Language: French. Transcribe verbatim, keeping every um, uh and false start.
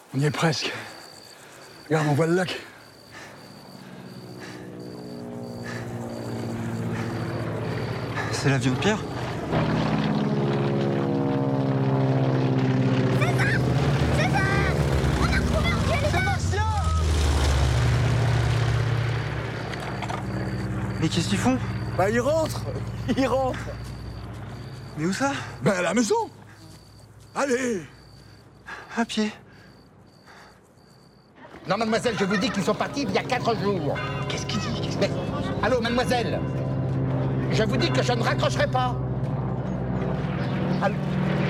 On y est presque. Regarde, on voit le lac. C'est l'avion de Pierre? Mais qu'est-ce qu'ils font? Bah, ils rentrent. Ils rentrent. Mais où ça? Ben, à la maison. Allez. À pied. Non, mademoiselle, je vous dis qu'ils sont partis il y a quatre jours. Qu'est-ce qu'il dit? Mais, allô, mademoiselle. Je vous dis que je ne raccrocherai pas. Allô.